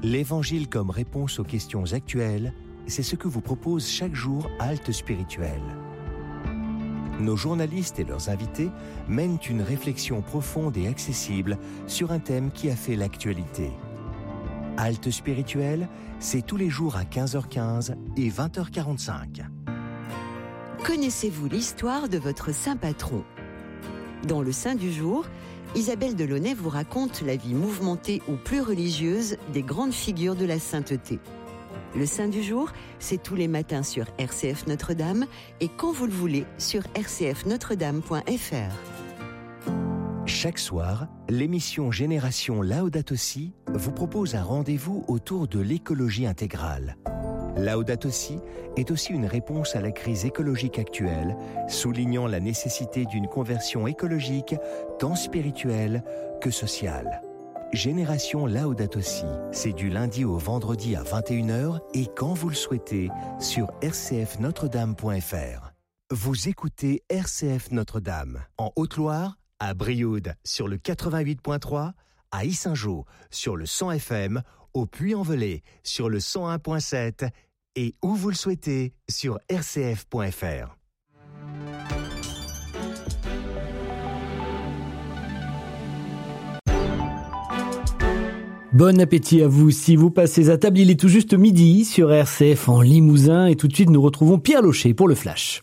L'Évangile comme réponse aux questions actuelles, c'est ce que vous propose chaque jour Halte Spirituelle. Nos journalistes et leurs invités mènent une réflexion profonde et accessible sur un thème qui a fait l'actualité. Halte Spirituelle, c'est tous les jours à 15h15 et 20h45. Connaissez-vous l'histoire de votre saint patron ? Dans le Saint du jour, Isabelle Delaunay vous raconte la vie mouvementée ou plus religieuse des grandes figures de la sainteté. Le Saint du jour, c'est tous les matins sur RCF Notre-Dame et quand vous le voulez sur rcfnotredame.fr. Chaque soir, l'émission Génération Laudato Si vous propose un rendez-vous autour de l'écologie intégrale. Laudato Si est aussi une réponse à la crise écologique actuelle, soulignant la nécessité d'une conversion écologique tant spirituelle que sociale. Génération Laudato Si, c'est du lundi au vendredi à 21h et quand vous le souhaitez sur rcfnotredame.fr. Vous écoutez RCF Notre-Dame en Haute-Loire, à Brioude sur le 88.3, à Yssingeaux sur le 100 FM, au Puy-en-Velay sur le 101.7 et où vous le souhaitez sur rcf.fr. Bon appétit à vous. Si vous passez à table, il est tout juste midi sur RCF en Limousin et tout de suite nous retrouvons Pierre Locher pour le Flash.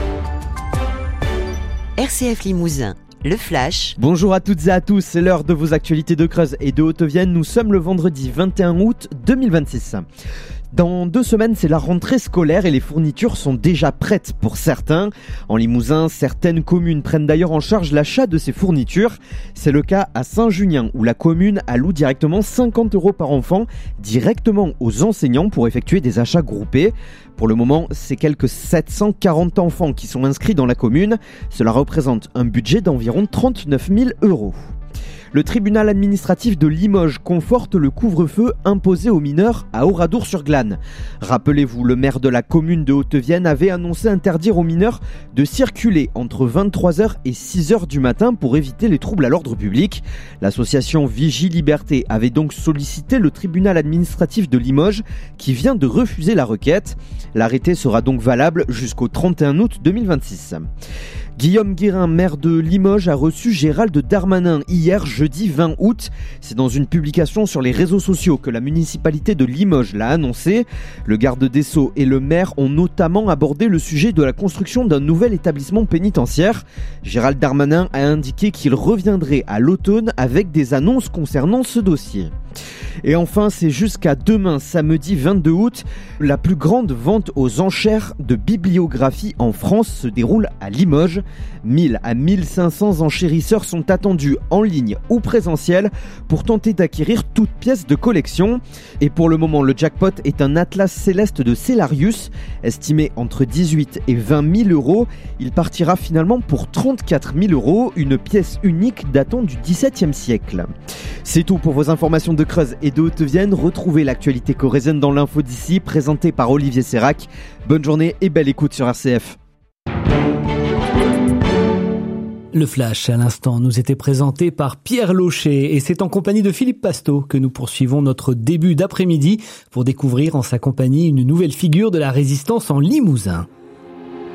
RCF Limousin, le Flash. Bonjour à toutes et à tous, c'est l'heure de vos actualités de Creuse et de Haute-Vienne. Nous sommes le vendredi 21 août 2026. Dans 2 semaines, c'est la rentrée scolaire et les fournitures sont déjà prêtes pour certains. En Limousin, certaines communes prennent d'ailleurs en charge l'achat de ces fournitures. C'est le cas à Saint-Junien où la commune alloue directement 50 € par enfant directement aux enseignants pour effectuer des achats groupés. Pour le moment, c'est quelques 740 enfants qui sont inscrits dans la commune. Cela représente un budget d'environ 39 000 €. Le tribunal administratif de Limoges conforte le couvre-feu imposé aux mineurs à Oradour-sur-Glane. Rappelez-vous, le maire de la commune de Haute-Vienne avait annoncé interdire aux mineurs de circuler entre 23h et 6h du matin pour éviter les troubles à l'ordre public. L'association Vigie Liberté avait donc sollicité le tribunal administratif de Limoges qui vient de refuser la requête. L'arrêté sera donc valable jusqu'au 31 août 2026. Guillaume Guérin, maire de Limoges, a reçu Gérald Darmanin hier, jeudi 20 août. C'est dans une publication sur les réseaux sociaux que la municipalité de Limoges l'a annoncé. Le garde des Sceaux et le maire ont notamment abordé le sujet de la construction d'un nouvel établissement pénitentiaire. Gérald Darmanin a indiqué qu'il reviendrait à l'automne avec des annonces concernant ce dossier. Et enfin, c'est jusqu'à demain, samedi 22 août, la plus grande vente aux enchères de bibliographie en France se déroule à Limoges. 1000 à 1500 enchérisseurs sont attendus en ligne ou présentiel pour tenter d'acquérir toute pièce de collection. Et pour le moment, le jackpot est un atlas céleste de Cellarius, estimé entre 18 et 20 000 €. Il partira finalement pour 34 000 €, une pièce unique datant du XVIIe siècle. C'est tout pour vos informations de Creuse et de Haute-Vienne. Retrouvez l'actualité corrézienne dans l'info d'ici, présentée par Olivier Sérac. Bonne journée et belle écoute sur RCF. Le Flash, à l'instant, nous était présenté par Pierre Locher et c'est en compagnie de Philippe Pasteau que nous poursuivons notre début d'après-midi pour découvrir en sa compagnie une nouvelle figure de la résistance en Limousin.